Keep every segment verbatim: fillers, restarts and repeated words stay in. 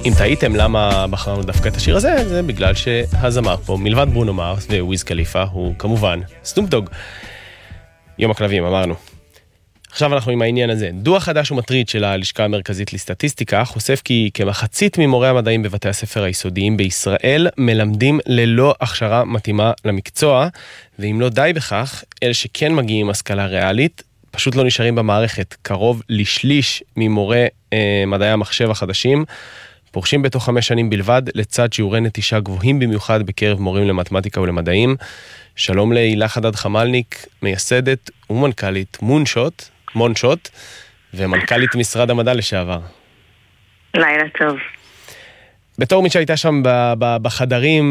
אם תהיתם למה בחרנו דווקא את השיר הזה, זה בגלל שהזמר פה, מלבד ברונו מארס וויז קליפה, הוא כמובן סנופ דוג. יום הכלבים, אמרנו. עכשיו אנחנו עם העניין הזה. דוח חדש ומטריד של הלשכה המרכזית לסטטיסטיקה חושף כי כמחצית ממורי המדעים בבתי הספר היסודיים בישראל מלמדים ללא הכשרה מתאימה למקצוע, ואם לא די בכך, אלה שכן מגיעים השכלה ריאלית, פשוט לא נשארים במערכת. קרוב לשליש ממורי אה, מדעי המחשב החדשים פורשים בתוך חמש שנים בלבד, לצד שיעורי נטישה גבוהים במיוחד בקרב מורים למתמטיקה ולמדעים. שלום להילה חדד חמלניק, מייסדת ומנכ"לית מונשוט, מונשוט, ומנכ"לית משרד המדע לשעבר. לילה טוב. בתור מי שהייתה שם בחדרים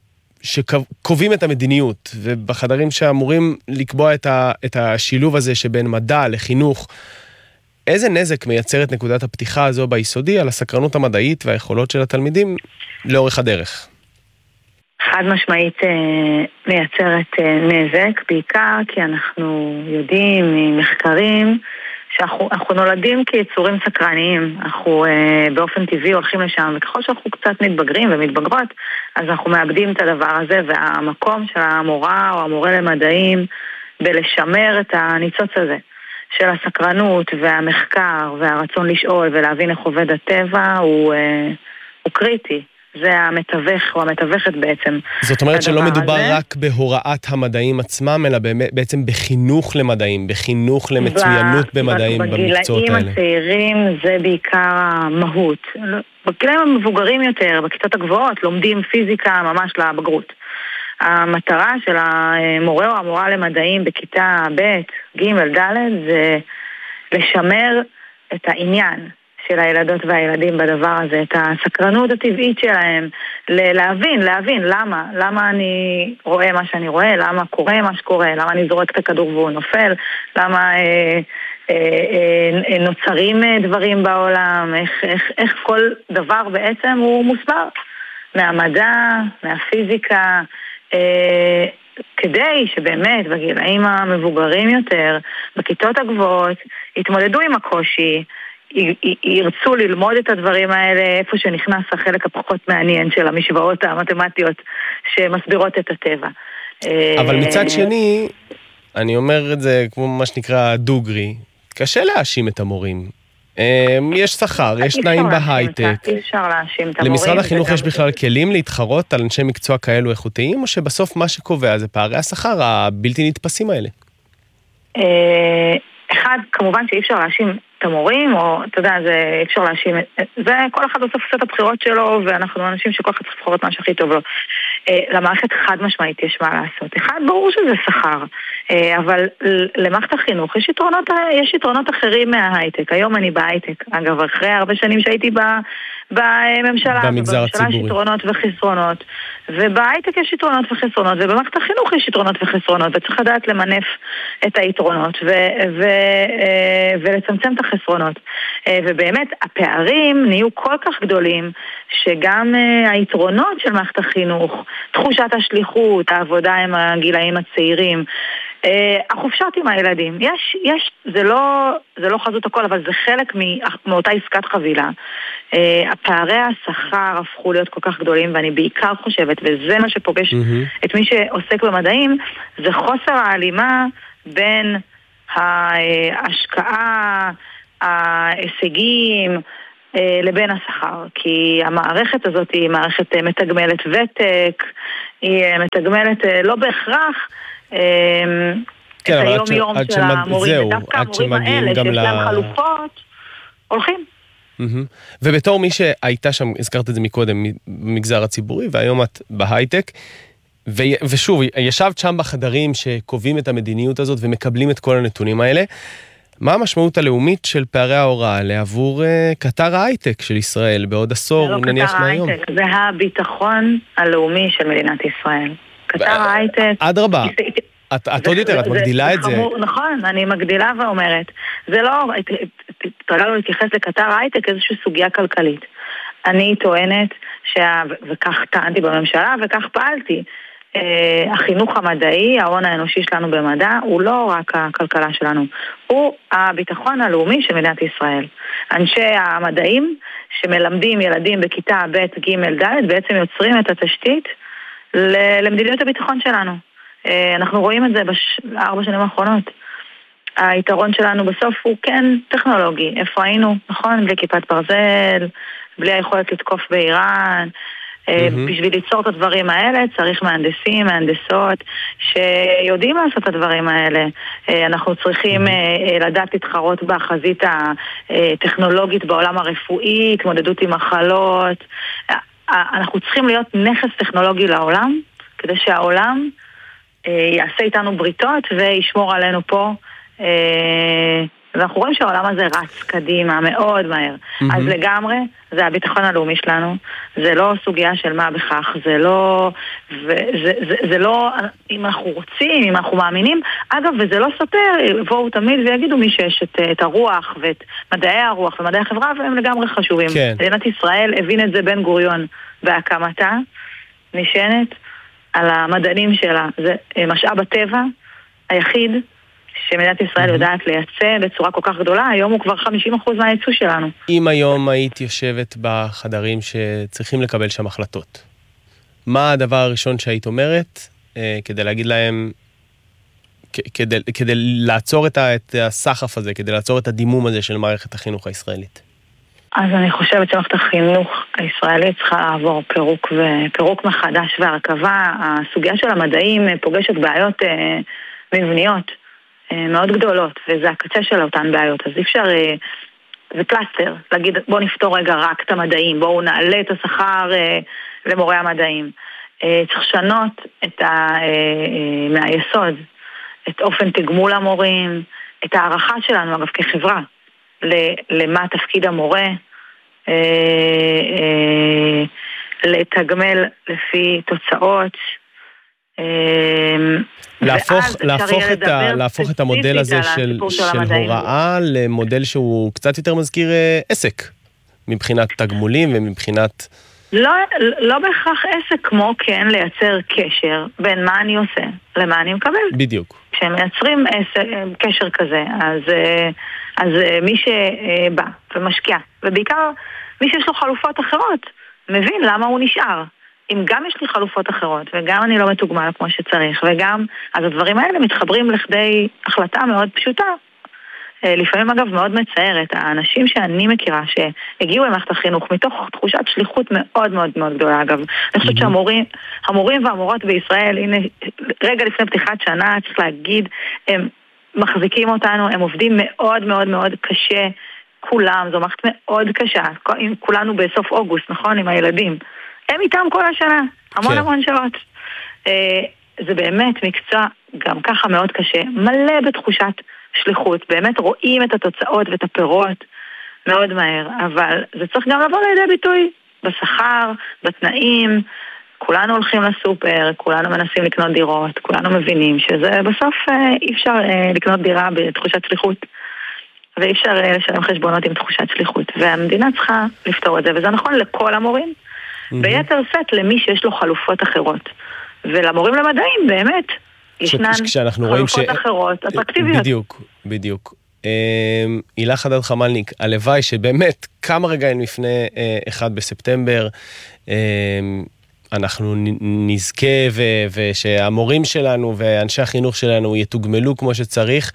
שקובעים את המדיניות, ובחדרים שאמורים לקבוע את, ה, את השילוב הזה שבין מדע לחינוך, איזה נזק מייצרת נקודת הפתיחה הזו ביסודי על הסקרנות המדעית והיכולות של התלמידים לאורך הדרך? חד משמעית מייצרת נזק, בעיקר כי אנחנו יודעים ממחקרים שאנחנו נולדים כיצורים סקרניים, אנחנו באופן טבעי הולכים לשם, וככל שאנחנו קצת מתבגרים ומתבגרות, אז אנחנו מאבדים את הדבר הזה, והמקום של המורה או המורה למדעים בלשמר את הניצוץ הזה של הסקרנות והמחקר והרצון לשאול ולהבין איך עובד הטבע הוא, הוא קריטי. זה המתווך או המתווכת בעצם. זאת אומרת שלא מדובר הזה. רק בהוראת המדעים עצמם, אלא בעצם בחינוך למדעים, בחינוך למצוינות במדעים במקצועות האלה. בגילאים הצעירים זה בעיקר המהות. בגילאים המבוגרים יותר, בכיתות הגבוהות, לומדים פיזיקה ממש לבגרות. המטרה של המורה או המורה למדעים בכיתה ב', ג', ד', זה לשמר את העניין של הילדות והילדים בדבר הזה, את הסקרנות הטבעית שלהם, להבין, להבין למה, למה אני רואה מה שאני רואה, למה קורה מה שקורה, למה אני זורק את הכדור והוא נופל, למה אה, אה, אה, נוצרים דברים בעולם, איך, איך, איך כל דבר בעצם הוא מוסבר, מהמדע, מהפיזיקה, אה, כדי שבאמת בגילאים המבוגרים יותר, בכיתות הגבוהות, יתמודדו עם הקושי, ירצו ללמוד את הדברים האלה איפה שנכנס החלק הפחות מעניין של המשוואות המתמטיות שמסבירות את הטבע. אבל מצד שני, אני אומר את זה כמו מה שנקרא דוגרי, קשה להאשים את המורים. יש שכר, יש תנאים בהייטק. אי אפשר להאשים את המורים. למשרד החינוך יש בכלל כלים להתחרות על אנשי מקצוע כאלו איכותיים, או שבסוף מה שקובע זה פערי השכר הבלתי נתפסים האלה? אחד, כמובן שאי אפשר להאשים את המורים, או, אתה יודע, זה אפשר להאשים, זה כל אחד עושה את הבחירות שלו, ואנחנו אנשים שכל אחד צריך לבחור את מה שהכי טוב לו. למערכת חד משמעית יש מה לעשות. אחד, ברור שזה שכר, אבל למערכת החינוך יש יתרונות, יש יתרונות אחרים מההייטק. היום אני בהייטק, אגב, אחרי הרבה שנים שהייתי ב... בממשלה, במגזר הציבורי. יש יתרונות וחסרונות, ובהייטק יש יתרונות וחסרונות, ובמערכת החינוך יש יתרונות וחסרונות, וצריך לדעת למנף את היתרונות ו- ו- ולצמצם את החסרונות. ובאמת, הפערים נהיו כל כך גדולים, שגם היתרונות של מערכת החינוך, תחושת השליחות, העבודה עם הגילאים הצעירים, החופשות עם הילדים, יש, יש, זה לא, זה לא חזות הכל, אבל זה חלק מאותה עסקת חבילה. הפערי השכר הפכו להיות כל כך גדולים, ואני בעיקר חושבת, וזה מה שפוגש mm-hmm. את מי שעוסק במדעים, זה חוסר ההלימה בין ההשקעה, ההישגים, לבין השכר, כי המערכת הזאת היא מערכת מתגמלת ותק, היא מתגמלת לא בהכרח את היום יום של המורים, ודווקא המורים האלה שיש להם חלופות, הולכים. ובתור מי שהייתה שם, הזכרת את זה מקודם, במגזר הציבורי, והיום את בהייטק, ושוב, ישבת שם בחדרים שקובעים את המדיניות הזאת ומקבלים את כל הנתונים האלה, מה המשמעות הלאומית של פערי ההוראה לעבור קטר ההייטק של ישראל בעוד עשור, נניח מהיום? זה לא קטר ההייטק, זה הביטחון הלאומי של מדינת ישראל. קטר ההייטק... עד רבה. את עוד יותר, את מגדילה את זה. נכון, אני מגדילה ואומרת. זה לא, תראה לו להתייחס לקטר ההייטק איזושהי סוגיה כלכלית. אני טוענת, וכך טענתי בממשלה וכך פעלתי, החינוך המדעי, ההון האנושי שלנו במדע, הוא לא רק הכלכלה שלנו, הוא הביטחון הלאומי של מדינת ישראל. אנשי המדעים שמלמדים ילדים בכיתה ב' ג' ד' בעצם יוצרים את התשתית למדיניות הביטחון שלנו. אנחנו רואים את זה בארבע שנים האחרונות. היתרון שלנו בסוף הוא כן טכנולוגי. איפה היינו? נכון? בלי כיפת ברזל, בלי היכולת לתקוף באיראן. Mm-hmm. בשביל ליצור את הדברים האלה צריך מהנדסים, מהנדסות שיודעים לעשות את הדברים האלה. אנחנו צריכים mm-hmm. לדעת להתחרות בחזית הטכנולוגית בעולם הרפואי, התמודדות עם מחלות. אנחנו צריכים להיות נכס טכנולוגי לעולם כדי שהעולם יעשה איתנו בריתות וישמור עלינו פה. ואנחנו רואים שהעולם הזה רץ קדימה מאוד מהר. Mm-hmm. אז לגמרי, זה הביטחון הלאומי שלנו. זה לא סוגיה של מה בכך, זה לא, וזה, זה, זה לא, אם אנחנו רוצים, אם אנחנו מאמינים, אגב, וזה לא סותר, יבואו תמיד ויגידו מי שיש את, את הרוח ואת מדעי הרוח ומדעי החברה, והם לגמרי חשובים. כן. מדינת ישראל הבין את זה בן גוריון בהקמתה, נשענת על המדענים שלה. זה משאב הטבע היחיד, שמדינת ישראל יודעת לייצא בצורה כל כך גדולה, היום הוא כבר חמישים אחוז מהייצוא שלנו. אם היום היית יושבת בחדרים שצריכים לקבל שם החלטות, מה הדבר הראשון שהיית אומרת אה, כדי להגיד להם, כדי, כדי לעצור את, ה, את הסחף הזה, כדי לעצור את הדימום הזה של מערכת החינוך הישראלית? אז אני חושבת שמערכת החינוך הישראלית צריכה לעבור פירוק ופירוק מחדש והרכבה. הסוגיה של המדעים פוגשת בעיות אה, מבניות. מאוד גדולות, וזה הקצה של אותן בעיות. אז אי אפשר, זה פלסטר, להגיד בואו נפתור רגע רק את המדעים, בואו נעלה את השכר למורי המדעים. צריך לשנות את ה, מהיסוד, את אופן תגמול המורים, את הערכה שלנו, אגב, כחברה, למה תפקיד המורה, לתגמל לפי תוצאות, להפוך, להפוך, את ה, להפוך את המודל הזה של, של הוראה למודל שהוא קצת יותר מזכיר עסק, מבחינת תגמולים ומבחינת... לא, לא בהכרח עסק, כמו כן לייצר קשר בין מה אני עושה למה אני מקבל. בדיוק. כשהם מייצרים עסק, קשר כזה, אז, אז מי שבא ומשקיע, ובעיקר מי שיש לו חלופות אחרות, מבין למה הוא נשאר. אם גם יש לי חלופות אחרות, וגם אני לא מתוגמל כמו שצריך, וגם, אז הדברים האלה מתחברים לכדי החלטה מאוד פשוטה. לפעמים אגב מאוד מצערת, האנשים שאני מכירה שהגיעו למערכת החינוך מתוך תחושת שליחות מאוד מאוד מאוד גדולה אגב. אני חושבת שהמורים, המורים והמורות בישראל, הנה, רגע לפני פתיחת שנה, צריך להגיד, הם מחזיקים אותנו, הם עובדים מאוד מאוד מאוד קשה, כולם, זו מערכת מאוד קשה, כולנו בסוף אוגוסט, נכון, עם הילדים. הם איתם כל השנה, המון כן. המון שעות. זה באמת מקצוע גם ככה מאוד קשה, מלא בתחושת שליחות, באמת רואים את התוצאות ואת הפירות מאוד מהר, אבל זה צריך גם לבוא לידי ביטוי בשכר, בתנאים, כולנו הולכים לסופר, כולנו מנסים לקנות דירות, כולנו מבינים שזה בסוף אי אפשר לקנות דירה בתחושת שליחות, ואי אפשר לשלם חשבונות עם תחושת שליחות, והמדינה צריכה לפתור את זה, וזה נכון לכל המורים, ביתר סט למי שיש לו חלופות אחרות. ולמורים למדעים באמת ישנן חלופות אחרות, אטרקטיביות. בדיוק, בדיוק. הילה חדד חמלניק, הלוואי שבאמת כמה רגעים לפני אחד בספטמבר אנחנו נזכה ושהמורים שלנו ואנשי החינוך שלנו יתוגמלו כמו שצריך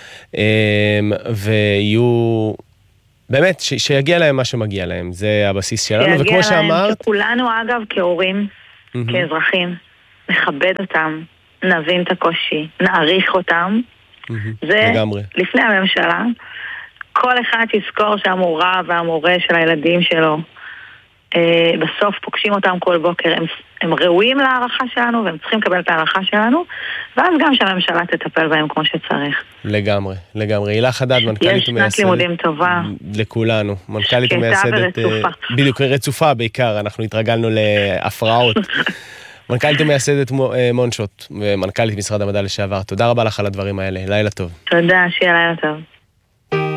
ויהיו... באמת, ש- שיגיע להם מה שמגיע להם, זה הבסיס שלנו, וכמו שאמרת... שכולנו אגב כהורים, mm-hmm. כאזרחים, נכבד אותם, נבין את הקושי, נעריך אותם, mm-hmm. זה לגמרי. לפני הממשלה, כל אחד יזכור שהמורה והמורה של הילדים שלו, אה, בסוף פוגשים אותם כל בוקר, הם, הם ראויים להערכה שלנו, והם צריכים לקבל את ההערכה שלנו, ואז גם שהממשלה תטפל בהם כמו שצריך. לגמרי, לגמרי. הילה חדד, מנכ"לית ומייסדת. יש שנת לימודים טובה. לכולנו. מנכ"לית ומייסדת. שקטה ורצופה. בדיוק, רצופה בעיקר, אנחנו התרגלנו להפרעות. מנכ"לית ומייסדת מונשוט, ומנכ"לית משרד המדע לשעבר. תודה רבה לך על הדברים האלה. לילה טוב. תודה, שיהיה לילה טוב.